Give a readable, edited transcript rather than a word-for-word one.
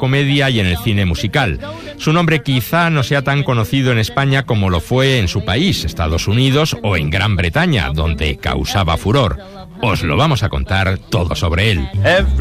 comedia y en el cine musical. Su nombre quizá no sea tan conocido en España como lo fue en su país, Estados Unidos o en Gran Bretaña, donde causaba furor. Os lo vamos a contar todo sobre él.